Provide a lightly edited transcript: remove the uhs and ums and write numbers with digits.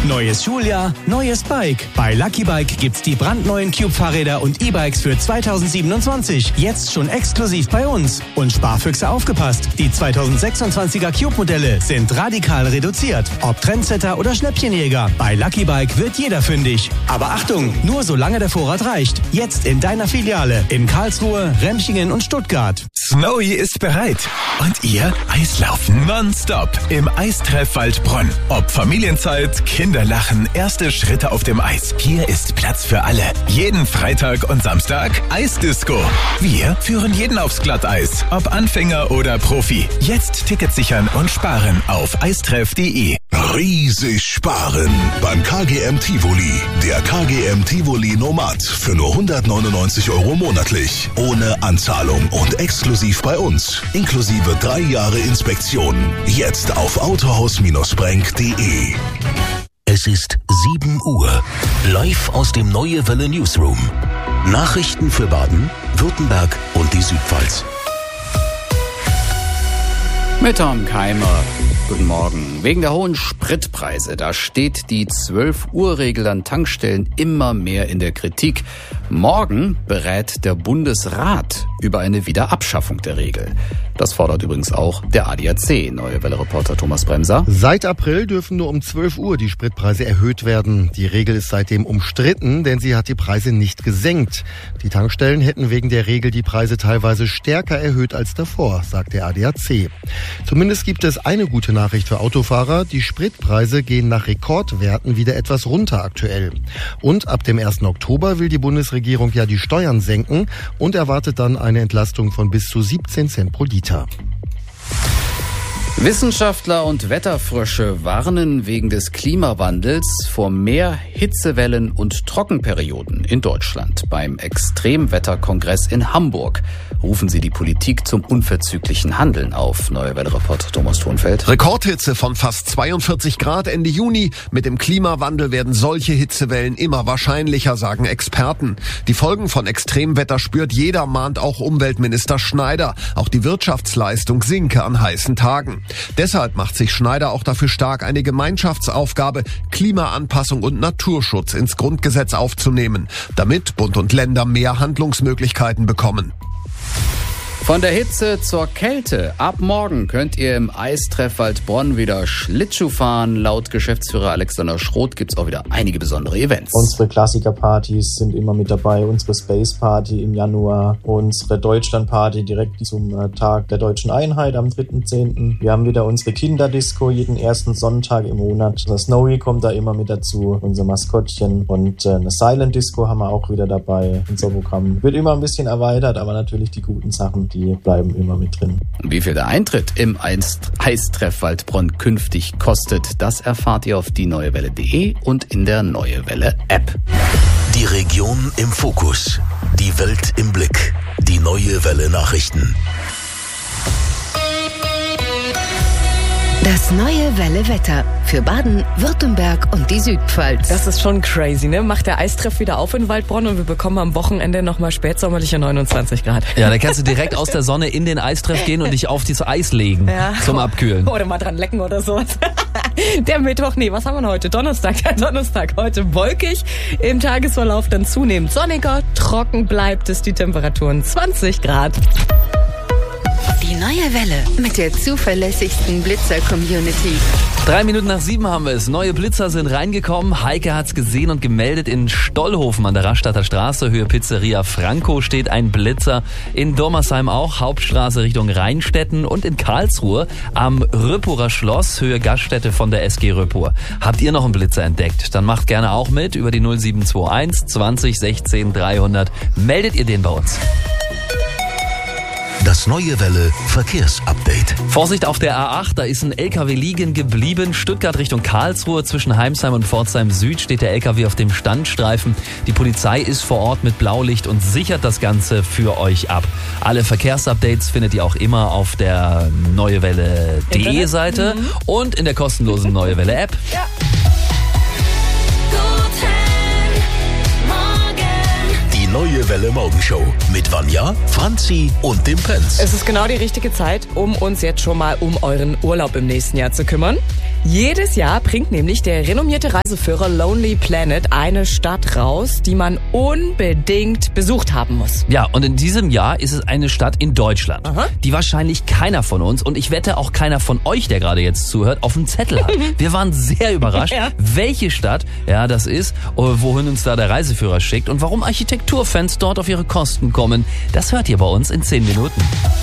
Neues Schuljahr, neues Bike. Bei Lucky Bike gibt's die brandneuen Cube-Fahrräder und E-Bikes für 2027. Jetzt schon exklusiv bei uns. Und Sparfüchse aufgepasst. Die 2026er Cube-Modelle sind radikal reduziert. Ob Trendsetter oder Schnäppchenjäger. Bei Lucky Bike wird jeder fündig. Aber Achtung, nur solange der Vorrat reicht. Jetzt in deiner Filiale. In Karlsruhe, Remchingen und Stuttgart. Snowy ist bereit. Und ihr Eislaufen nonstop im Eistreff Waldbronn. Ob Familienzeit, Kinderlachen, erste Schritte auf dem Eis. Hier ist Platz für alle. Jeden Freitag und Samstag Eisdisco. Wir führen jeden aufs Glatteis. Ob Anfänger oder Profi. Jetzt Tickets sichern und sparen auf eistreff.de. Riesig sparen beim KGM Tivoli. Der KGM Tivoli Nomad für nur 199 € monatlich. Ohne Anzahlung und exklusiv bei uns. Inklusive 3 Jahre Inspektion. Jetzt auf autohaus-brenk.de. Es ist 7 Uhr. Live aus dem Neue Welle Newsroom. Nachrichten für Baden, Württemberg und die Südpfalz. Mit Tom Keimer. Guten Morgen. Wegen der hohen Spritpreise, da steht die 12-Uhr-Regel an Tankstellen immer mehr in der Kritik. Morgen berät der Bundesrat über eine Wiederabschaffung der Regel. Das fordert übrigens auch der ADAC. Neue Welle-Reporter Thomas Bremser. Seit April dürfen nur um 12 Uhr die Spritpreise erhöht werden. Die Regel ist seitdem umstritten, denn sie hat die Preise nicht gesenkt. Die Tankstellen hätten wegen der Regel die Preise teilweise stärker erhöht als davor, sagt der ADAC. Zumindest gibt es eine gute Nachricht für Autofahrer. Die Spritpreise gehen nach Rekordwerten wieder etwas runter aktuell. Und ab dem 1. Oktober will die Bundesregierung ja die Steuern senken und erwartet dann eine Entlastung von bis zu 17 Cent pro Liter. Wissenschaftler und Wetterfrösche warnen wegen des Klimawandels vor mehr Hitzewellen und Trockenperioden in Deutschland. Beim Extremwetterkongress in Hamburg rufen sie die Politik zum unverzüglichen Handeln auf. Neue Welle-Reporter Thomas Thonfeld. Rekordhitze von fast 42 Grad Ende Juni. Mit dem Klimawandel werden solche Hitzewellen immer wahrscheinlicher, sagen Experten. Die Folgen von Extremwetter spürt jeder, mahnt auch Umweltminister Schneider. Auch die Wirtschaftsleistung sinke an heißen Tagen. Deshalb macht sich Schneider auch dafür stark, eine Gemeinschaftsaufgabe, Klimaanpassung und Naturschutz ins Grundgesetz aufzunehmen, damit Bund und Länder mehr Handlungsmöglichkeiten bekommen. Von der Hitze zur Kälte. Ab morgen könnt ihr im Eistreff Waldbronn wieder Schlittschuh fahren. Laut Geschäftsführer Alexander Schroth gibt's auch wieder einige besondere Events. Unsere Klassikerpartys sind immer mit dabei. Unsere Space Party im Januar. Unsere Deutschland Party direkt zum Tag der Deutschen Einheit am 3.10. Wir haben wieder unsere Kinderdisco jeden ersten Sonntag im Monat. Das Snowy kommt da immer mit dazu. Unser Maskottchen. Und eine Silent Disco haben wir auch wieder dabei. Unser Programm wird immer ein bisschen erweitert, aber natürlich die guten Sachen, die bleiben immer mit drin. Wie viel der Eintritt im Eistreff Waldbronn künftig kostet, das erfahrt ihr auf dieneuewelle.de und in der Neue Welle App. Die Region im Fokus. Die Welt im Blick. Die Neue Welle Nachrichten. Das Neue Welle Wetter für Baden, Württemberg und die Südpfalz. Das ist schon crazy, ne? Macht der Eistreff wieder auf in Waldbronn und wir bekommen am Wochenende nochmal spätsommerliche 29 Grad. Ja, dann kannst du direkt aus der Sonne in den Eistreff gehen und dich auf dieses Eis legen zum Abkühlen. Oder mal dran lecken oder sowas. Der Mittwoch, was haben wir heute? Donnerstag. Der Donnerstag heute wolkig. Im Tagesverlauf dann zunehmend sonniger. Trocken bleibt es, die Temperaturen 20 Grad. Die Neue Welle mit der zuverlässigsten Blitzer-Community. 3 Minuten nach 7 haben wir es. Neue Blitzer sind reingekommen. Heike hat's gesehen und gemeldet. In Stollhofen an der Rastatter Straße, Höhe Pizzeria Franco, steht ein Blitzer. In Dormersheim auch, Hauptstraße Richtung Rheinstetten. Und in Karlsruhe am Rüppurer Schloss, Höhe Gaststätte von der SG Rüppur. Habt ihr noch einen Blitzer entdeckt? Dann macht gerne auch mit über die 0721 20 16 300. Meldet ihr den bei uns. Das Neue Welle Verkehrsupdate. Vorsicht auf der A8, da ist ein LKW liegen geblieben. Stuttgart Richtung Karlsruhe, zwischen Heimsheim und Pforzheim Süd steht der LKW auf dem Standstreifen. Die Polizei ist vor Ort mit Blaulicht und sichert das Ganze für euch ab. Alle Verkehrsupdates findet ihr auch immer auf der neuewelle.de Seite und in der kostenlosen Neue Welle App. Ja. Die Neue Welle Welle Morgenshow mit Vanja, Franzi und dem Pence. Es ist genau die richtige Zeit, um uns jetzt schon mal um euren Urlaub im nächsten Jahr zu kümmern. Jedes Jahr bringt nämlich der renommierte Reiseführer Lonely Planet eine Stadt raus, die man unbedingt besucht haben muss. Ja, und in diesem Jahr ist es eine Stadt in Deutschland, die wahrscheinlich keiner von uns und ich wette auch keiner von euch, der gerade jetzt zuhört, auf dem Zettel hat. Wir waren sehr überrascht, welche Stadt das ist, wohin uns da der Reiseführer schickt und warum Architekturfans dort auf ihre Kosten kommen. Das hört ihr bei uns in 10 Minuten.